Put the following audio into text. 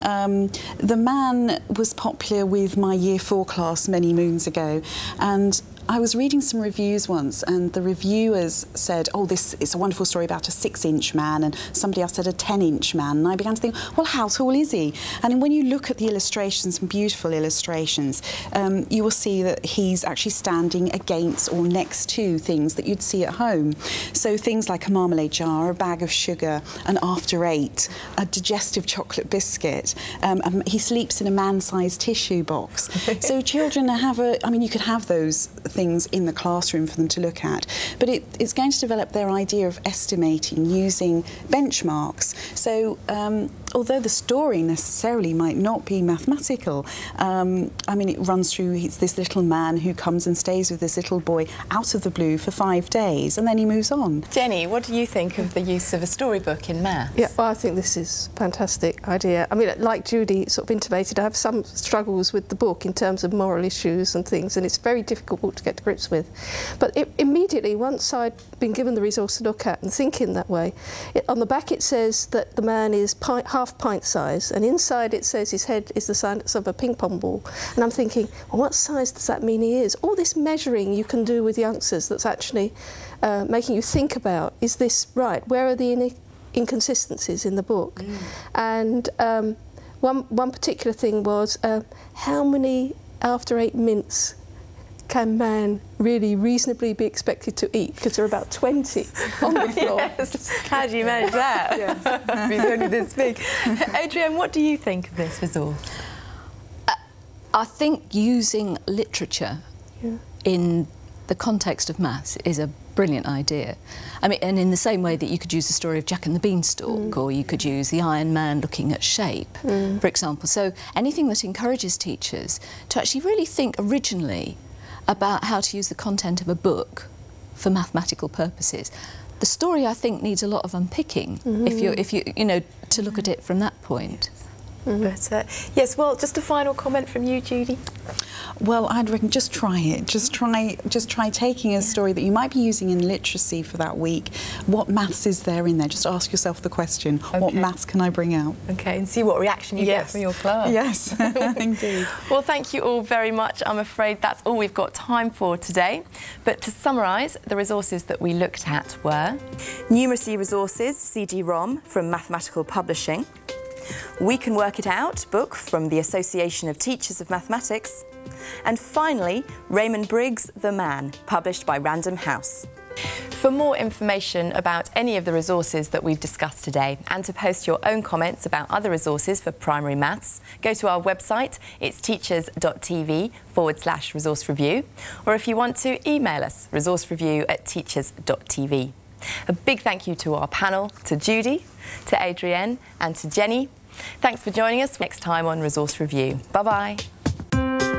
The Man was popular with my Year 4 class many moons ago, and I was reading some reviews once, and the reviewers said, oh, this is a wonderful story about a 6-inch man, and somebody else said a 10-inch man, and I began to think, well, how tall is he? And when you look at the illustrations, some beautiful illustrations, you will see that he's actually standing against or next to things that you'd see at home. So things like a marmalade jar, a bag of sugar, an After 8, a digestive chocolate biscuit. He sleeps in a man-sized tissue box. So children have you could have those things in the classroom for them to look at, but it's going to develop their idea of estimating using benchmarks. So although the story necessarily might not be mathematical, it runs through this little man who comes and stays with this little boy out of the blue for 5 days, and then he moves on. Jenny, what do you think of the use of a storybook in maths? Yeah, well, I think this is a fantastic idea. I mean, like Judy sort of intimated, I have some struggles with the book in terms of moral issues and things, and it's very difficult to get to grips with. But immediately, once I'd been given the resource to look at and think in that way, on the back it says that the man is half pint size, and inside it says his head is the size of a ping pong ball. And I'm thinking, well, what size does that mean he is? All this measuring you can do with youngsters that's actually making you think about, is this right? Where are the inconsistencies in the book? And one particular thing was, how many After 8 mints can man really reasonably be expected to eat? Because there are about 20 on the floor. Yes. How do you manage that? Yes. He's only this big. Adrienne, what do you think of this resource? I think using literature in the context of maths is a brilliant idea. I mean, and in the same way that you could use the story of Jack and the Beanstalk, or you could use the Iron Man looking at shape, for example. So anything that encourages teachers to actually really think originally about how to use the content of a book for mathematical purposes. The story, I think, needs a lot of unpicking if you know, to look at it from that point. But, yes, well, just a final comment from you, Judy. Well, I'd reckon just try it. Just try taking a story that you might be using in literacy for that week. What maths is there in there? Just ask yourself the question, what maths can I bring out? Okay, and see what reaction you get from your class. Yes, indeed. Well, thank you all very much. I'm afraid that's all we've got time for today. But to summarise, the resources that we looked at were Numeracy Resources CD-ROM from Mathematical Publishing, We Can Work It Out book from the Association of Teachers of Mathematics, and finally, Raymond Briggs' The Man, published by Random House. For more information about any of the resources that we've discussed today, and to post your own comments about other resources for primary maths, go to our website. It's teachers.tv/resource review, or if you want to, email us, resourcereview@teachers.tv. A big thank you to our panel, to Judy, to Adrienne and to Jenny. Thanks for joining us next time on Resource Review. Bye-bye.